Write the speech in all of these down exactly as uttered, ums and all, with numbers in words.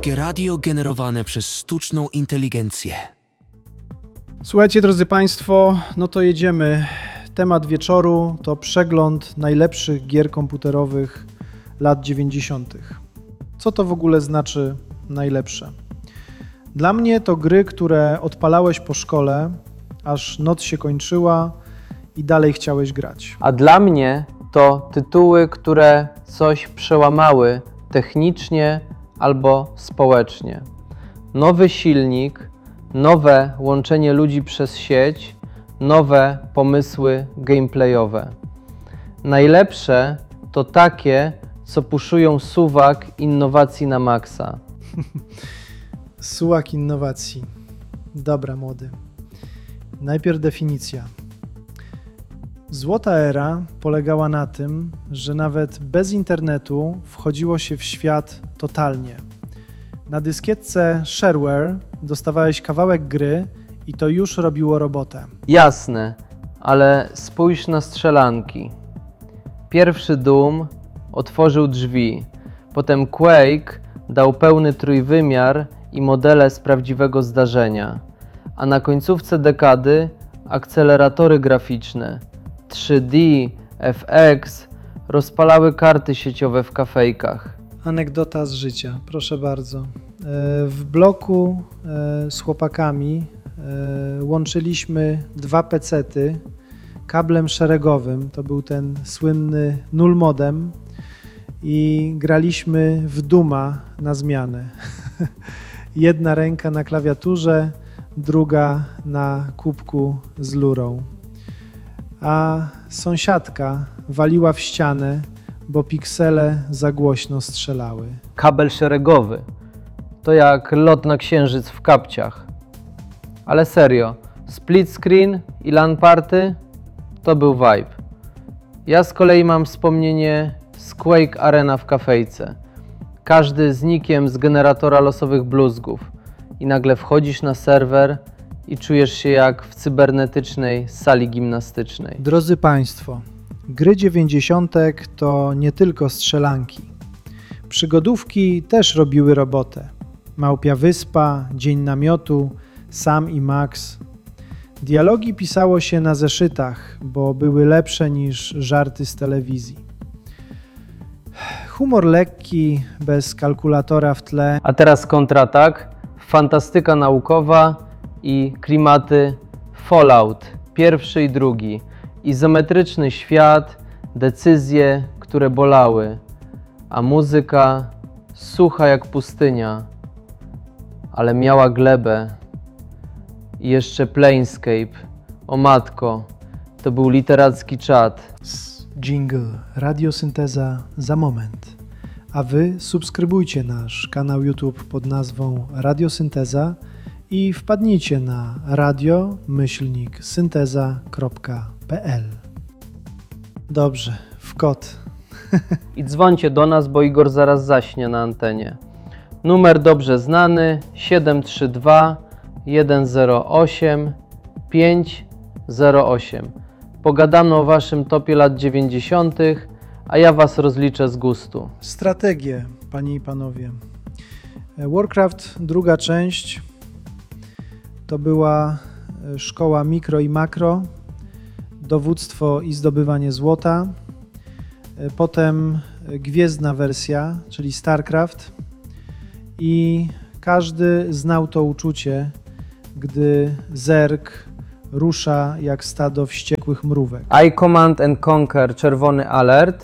Polskie radio generowane przez sztuczną inteligencję. Słuchajcie, drodzy Państwo, no to jedziemy. Temat wieczoru to przegląd najlepszych gier komputerowych lat dziewięćdziesiątych. Co to w ogóle znaczy najlepsze? Dla mnie to gry, które odpalałeś po szkole, aż noc się kończyła i dalej chciałeś grać. A dla mnie to tytuły, które coś przełamały technicznie albo społecznie. Nowy silnik, nowe łączenie ludzi przez sieć, nowe pomysły gameplayowe. Najlepsze to takie, co puszują suwak innowacji na maksa. Suwak innowacji. Dobra, młody. Najpierw definicja. Złota era polegała na tym, że nawet bez internetu wchodziło się w świat totalnie. Na dyskietce shareware dostawałeś kawałek gry i to już robiło robotę. Jasne, ale spójrz na strzelanki. Pierwszy Doom otworzył drzwi, potem Quake dał pełny trójwymiar i modele z prawdziwego zdarzenia, a na końcówce dekady akceleratory graficzne, trzy D, F X rozpalały karty sieciowe w kafejkach. Anegdota z życia, proszę bardzo. W bloku z chłopakami łączyliśmy dwa pecety kablem szeregowym, to był ten słynny null modem i graliśmy w Duma na zmianę. Jedna ręka na klawiaturze, druga na kubku z lurą. A sąsiadka waliła w ścianę, bo piksele za głośno strzelały. Kabel szeregowy to jak lot na księżyc w kapciach. Ale serio, split screen i LAN party to był vibe. Ja z kolei mam wspomnienie z Quake Arena w kafejce. Każdy z nikiem z generatora losowych bluzgów i nagle wchodzisz na serwer i czujesz się jak w cybernetycznej sali gimnastycznej. Drodzy Państwo, gry dziewięćdziesiątek to nie tylko strzelanki. Przygodówki też robiły robotę. Małpia Wyspa, Dzień Namiotu, Sam i Max. Dialogi pisało się na zeszytach, bo były lepsze niż żarty z telewizji. Humor lekki, bez kalkulatora w tle. A teraz kontratak, fantastyka naukowa i klimaty Fallout, pierwszy i drugi. Izometryczny świat, decyzje, które bolały, a muzyka sucha jak pustynia, ale miała glebę. I jeszcze Planescape. O matko, to był literacki czat. Jingle, Radiosynteza za moment. A Wy subskrybujcie nasz kanał YouTube pod nazwą Radiosynteza i wpadnijcie na radio myślnik synteza kropka p l. Dobrze, w kod. I dzwońcie do nas, bo Igor zaraz zaśnie na antenie. Numer dobrze znany siedem trzy dwa jeden zero osiem pięć zero osiem. Pogadamy o Waszym topie lat dziewięćdziesiątych, a ja Was rozliczę z gustu. Strategie, Panie i Panowie. Warcraft, druga część, to była szkoła mikro i makro, dowództwo i zdobywanie złota. Potem gwiezdna wersja, czyli StarCraft. I każdy znał to uczucie, gdy zerg rusza jak stado wściekłych mrówek. I Command and Conquer, czerwony alert.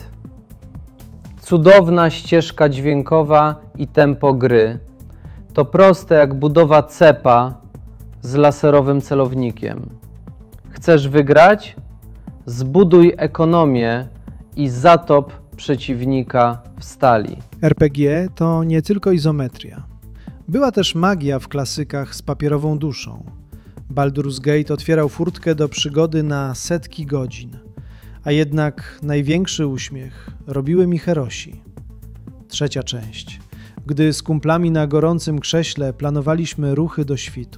Cudowna ścieżka dźwiękowa i tempo gry. To proste jak budowa cepa z laserowym celownikiem. Chcesz wygrać? Zbuduj ekonomię i zatop przeciwnika w stali. R P G to nie tylko izometria. Była też magia w klasykach z papierową duszą. Baldur's Gate otwierał furtkę do przygody na setki godzin, a jednak największy uśmiech robiły mi Herosi. Trzecia część, gdy z kumplami na gorącym krześle planowaliśmy ruchy do świtu.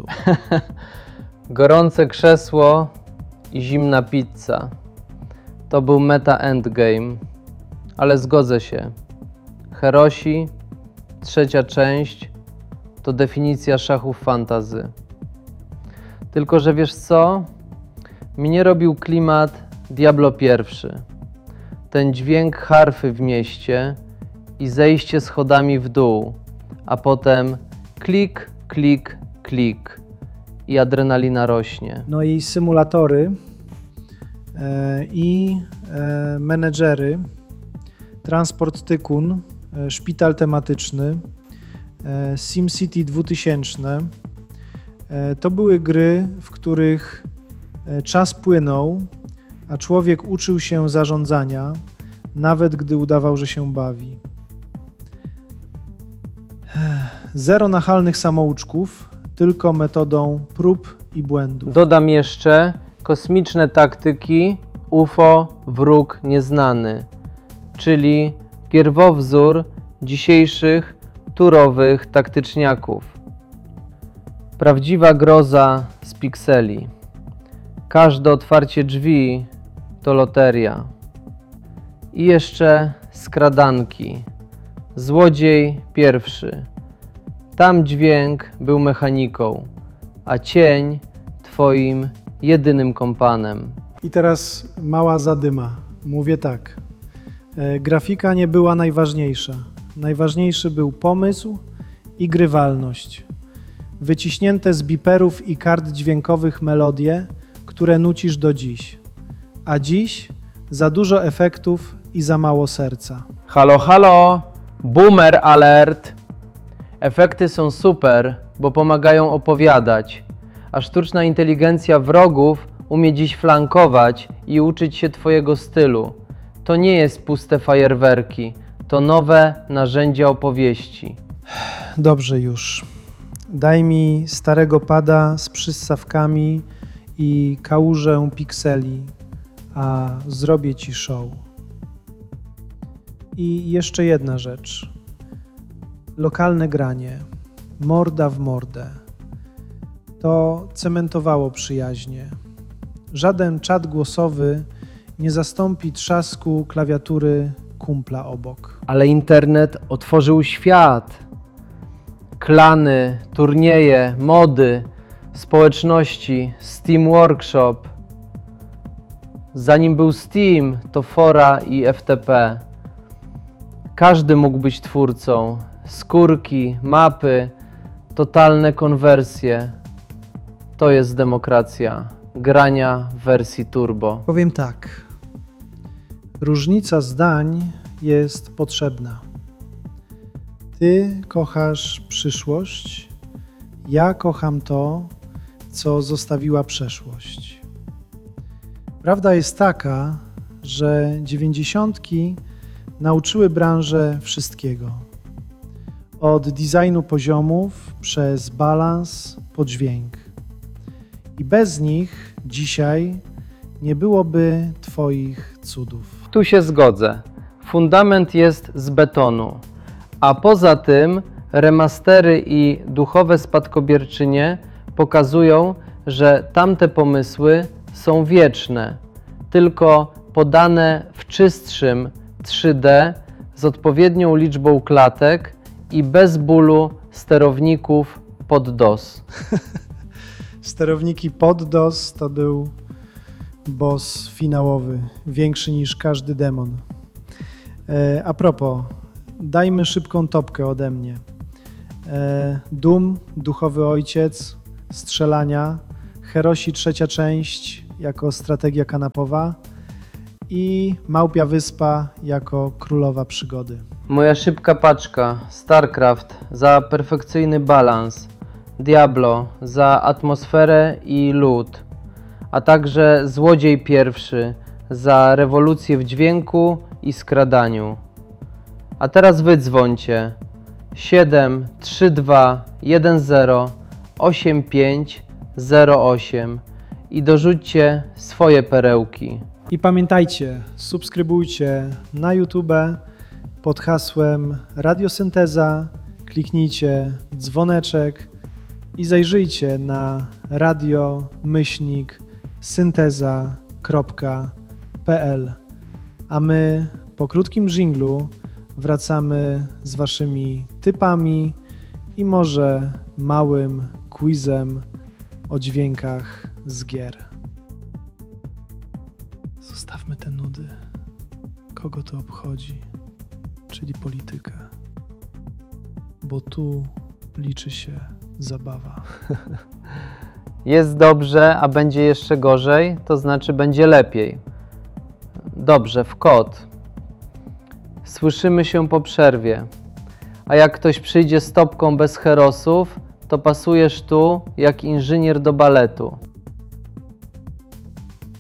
Gorące krzesło i zimna pizza. To był meta endgame, ale zgodzę się. Herosi, trzecia część, to definicja szachów fantasy. Tylko że wiesz co? Mnie robił klimat Diablo pierwszy. Ten dźwięk harfy w mieście i zejście schodami w dół, a potem klik, klik, klik i adrenalina rośnie. No i symulatory e, i e, menedżery, Transport Tycoon, e, szpital tematyczny, e, SimCity dwutysięczne. E, to były gry, w których e, czas płynął, a człowiek uczył się zarządzania, nawet gdy udawał, że się bawi. Zero nachalnych samouczków, tylko metodą prób i błędów. Dodam jeszcze kosmiczne taktyki U F O wróg nieznany, czyli pierwowzór dzisiejszych turowych taktyczniaków. Prawdziwa groza z pikseli. Każde otwarcie drzwi to loteria. I jeszcze skradanki. Złodziej pierwszy. Tam dźwięk był mechaniką, a cień twoim jedynym kompanem. I teraz mała zadyma. Mówię tak. E, grafika nie była najważniejsza. Najważniejszy był pomysł i grywalność. Wyciśnięte z biperów i kart dźwiękowych melodie, które nucisz do dziś. A dziś za dużo efektów i za mało serca. Halo, halo! Boomer alert! Efekty są super, bo pomagają opowiadać, a sztuczna inteligencja wrogów umie dziś flankować i uczyć się twojego stylu. To nie jest puste fajerwerki, to nowe narzędzia opowieści. Dobrze już. Daj mi starego pada z przyssawkami i kałużę pikseli, a zrobię ci show. I jeszcze jedna rzecz. Lokalne granie, morda w mordę. To cementowało przyjaźnie. Żaden czat głosowy nie zastąpi trzasku klawiatury kumpla obok. Ale internet otworzył świat. Klany, turnieje, mody, społeczności, Steam Workshop. Zanim był Steam, to fora i F T P. Każdy mógł być twórcą. Skórki, mapy, totalne konwersje. To jest demokracja. Grania w wersji turbo. Powiem tak. Różnica zdań jest potrzebna. Ty kochasz przyszłość, ja kocham to, co zostawiła przeszłość. Prawda jest taka, że dziewięćdziesiątki nauczyły branżę wszystkiego. Od designu poziomów przez balans po dźwięk. I bez nich dzisiaj nie byłoby twoich cudów. Tu się zgodzę. Fundament jest z betonu. A poza tym remastery i duchowe spadkobierczynie pokazują, że tamte pomysły są wieczne, tylko podane w czystszym trzy D z odpowiednią liczbą klatek i bez bólu sterowników pod DOS. Sterowniki pod DOS to był boss finałowy, większy niż każdy demon. E, a propos, dajmy szybką topkę ode mnie. E, Doom, duchowy ojciec, strzelania, Herosi trzecia część jako strategia kanapowa i Małpia Wyspa jako królowa przygody. Moja szybka paczka, StarCraft za perfekcyjny balans, Diablo za atmosferę i loot, a także Złodziej pierwszy za rewolucję w dźwięku i skradaniu. A teraz wy dzwońcie siedem trzy dwa jeden zero osiem pięć zero osiem i dorzućcie swoje perełki. I pamiętajcie, subskrybujcie na YouTube pod hasłem Radiosynteza, kliknijcie dzwoneczek i zajrzyjcie na radio myślnik synteza kropka p l. A my po krótkim dżinglu wracamy z waszymi typami i może małym quizem o dźwiękach z gier. Zostawmy te nudy. Kogo to obchodzi? Czyli politykę. Bo tu liczy się zabawa. Jest dobrze, a będzie jeszcze gorzej, to znaczy będzie lepiej. Dobrze, w kod. Słyszymy się po przerwie. A jak ktoś przyjdzie z topką bez herosów, to pasujesz tu jak inżynier do baletu.